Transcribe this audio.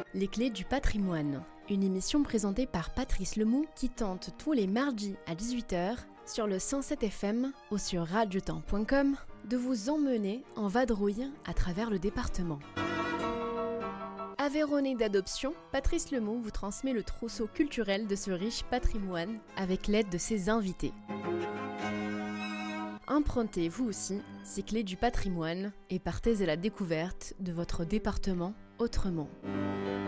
Les clés du patrimoine, une émission présentée par Patrice Lemou qui tente tous les mardis à 18h sur le 107 FM ou sur radiotemps.com de vous emmener en vadrouille à travers le département. Aveyronais d'adoption, Patrice Lemou vous transmet le trousseau culturel de ce riche patrimoine avec l'aide de ses invités. Empruntez vous aussi ces clés du patrimoine et partez à la découverte de votre département autrement.